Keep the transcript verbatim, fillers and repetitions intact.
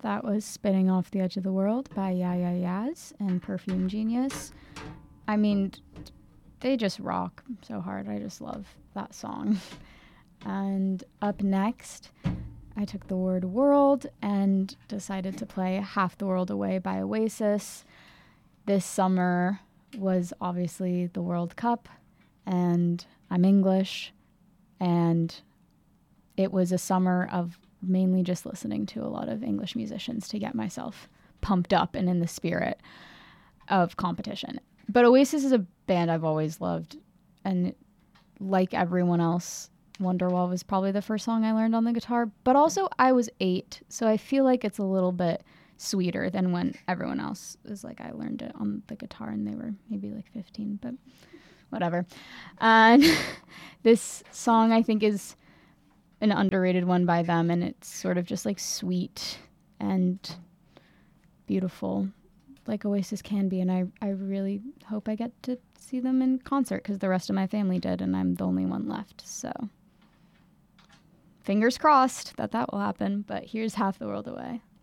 That was Spinning Off the Edge of the World by Ya Ya Yaz and Perfume Genius. I mean, they just rock so hard. I just love that song. And up next, I took the word world and decided to play Half the World Away by Oasis. This summer was obviously the World Cup, and I'm English, and it was a summer of mainly just listening to a lot of English musicians to get myself pumped up and in the spirit of competition. But Oasis is a band I've always loved, and like everyone else, Wonderwall was probably the first song I learned on the guitar, but also I was eight, so I feel like it's a little bit sweeter than when everyone else is like, I learned it on the guitar and they were maybe like fifteen, but whatever. And this song I think is an underrated one by them, and it's sort of just like sweet and beautiful like Oasis can be, and I, I really hope I get to see them in concert because the rest of my family did and I'm the only one left, so fingers crossed that that will happen. But here's Half the World Away.